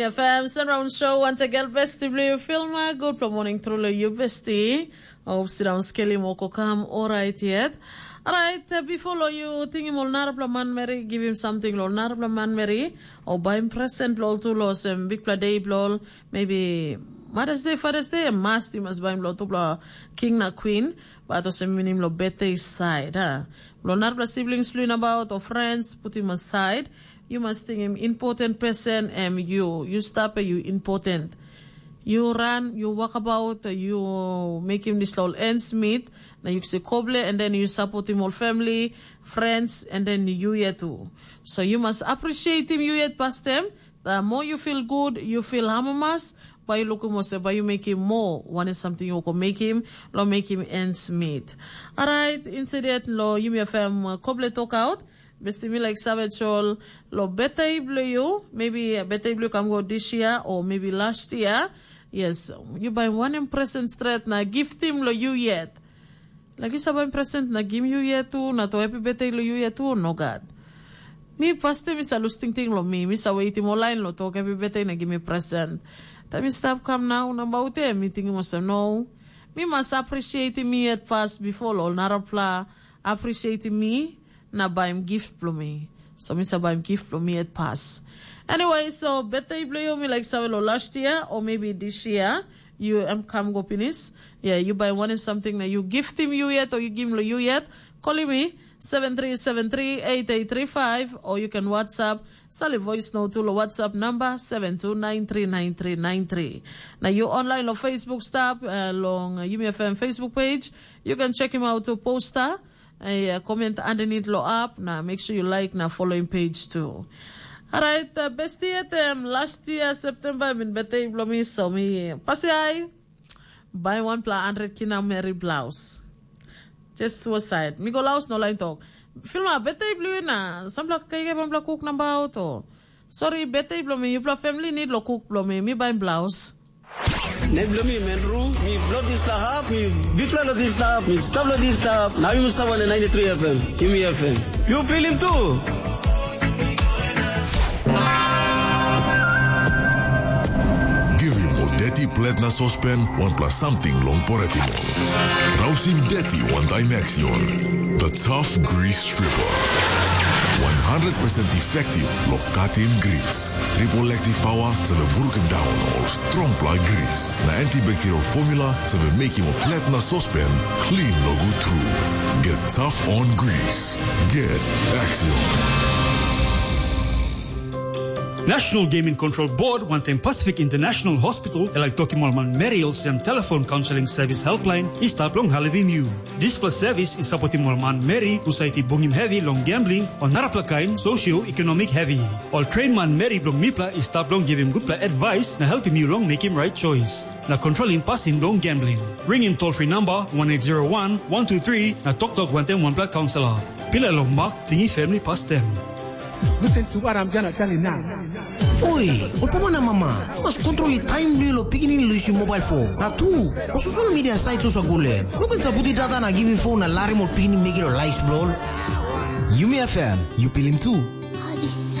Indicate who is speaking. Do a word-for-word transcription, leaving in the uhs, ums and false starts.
Speaker 1: Yumi F M, Sunround Show, once again, Vesti Blue Film, good for morning through you, Vesti. I hope sit down, Skelly Moko come, alright yet. Alright, uh, before you think him, Lolnarabla Man Mary, give him something, Lolnarabla Man Mary, or buy him present, lol, to los, um, big play day, lol, maybe Mother's Day, Father's Day, and Master must buy him, lol, to King na Queen, but also minim lo better side, huh? Lolnarabla siblings, playing about, or friends, put him aside. You must think him important person and you. You stop you important. You run, you walk about, you make him this little ends meet. Now you say koble and then you support him all family, friends, and then you yet too. So you must appreciate him, you yet past them. The more you feel good, you feel hamamas, but you look almost but you make him more. One is something you can make him, lo make him ends meet. Alright, incident lo you may fam koble talk out. Best me like Savage All lo better you maybe better blue come go this year or maybe last year. Yes, you buy one in present straight na gift him lo you yet. Like you sabi present na give you yet too na to happy better lo you yet too no God. Me first time is a lusting thing lo me me sa wait mo line lo to happy better na give me present. Time stop come now na about it meeting mo sa no. Me must appreciate me at first before lo narapla appreciate me. Na buy him gift for me. So me say buy him gift for me at pass. Anyway, so better you play me like Savelo last year or maybe this year. You am come go finish. Yeah, you buy one is something that you gift him you yet or you give him you yet. Call me seven three seven three eight eight three five or you can WhatsApp. Sally voice note to the WhatsApp number seven two nine three nine three nine three. Now you online on Facebook stop uh, long uh, Yumi F M Facebook page. You can check him out to poster. Uh, comment underneath lo up now make sure you like na following page too. Alright, uh, best yet um, last year September I've been better blomi so me pass ay buy one pla hundred kina Mary blouse just suicide me go laos no line talk film a better blue na some pla kaya pla cook na ba auto sorry better blomi you pla family need lo cook blomi me buy blouse.
Speaker 2: Neblomi menru, mi blood is lahap, mi bifla lo this lahap, mi stab lo this lahap. Now you must have one ninety-three F M, Yumi F M. You feel him too.
Speaker 3: Give him all dirty plate na sospen, one plus something long poretimo. Rausim dirty one time action. The tough grease stripper. one hundred percent effective locatin grease. Triple active power so we break him down all strong ply grease. Na antibacterial formula so we make him a plat na saucepan clean no go through. Get tough on grease. Get Axiom.
Speaker 4: National Gaming Control Board wanting Pacific International Hospital elak Toki Malman Merriel's and telephone counseling service helpline is tap long halivim you. This plus service is supporting Malman Mary usaiti bungim heavy long gambling on naraplakain socio-economic heavy. All train man Mary long mipla is tap long give him good advice na help him you long make him right choice. Na controlling passing long gambling. Ring him toll free number one eight zero one one two three na talk talk one ten one pla counselor. Pila long mark tingi family past them.
Speaker 5: Listen to what I'm gonna tell you now.
Speaker 6: Oi, ulpama na mama. Mas control time lo piginin lo isi mobile phone. Na tu, o social media sites sa gulen. Lukun sa puti data na give phone na lari mo piginin make it a lice blow.
Speaker 7: Yumi F M, you feel him too.